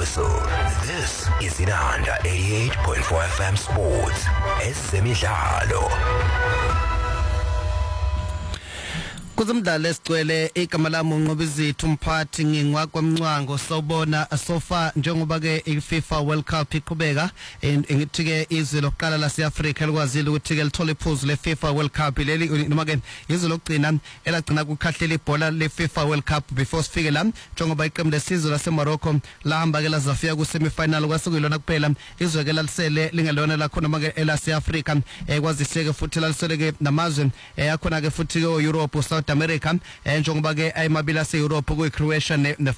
whistle. This is Inanda 88.4 FM Sports. Ezemidlalo. Kuzumdlalo esicwele igama lami uNqobizithu umphathi ngingwakwamncwango sawubona sofa njengoba ke iFIFA World Cup iqhubeka ngithi ke izwe lokuqala laseAfrika likwazile ukuthi ke lithola iphuzu leFIFA World Cup leli noma ke izwe lokugcina elagcina kukhahlela ibhola leFIFA World Cup before sifike la njengoba iqembu lesizwe laseMorocco lahamba ke lazafika ku semifinal kwasekuyilona kuphela izwe ke lalisele lingelona la khona manje elaseAfrika kwaziseke futhi lalisele ke namazwe yakhona ke futhi ke Europe South America njengoba ke ayimabili ase Europe ku Croatia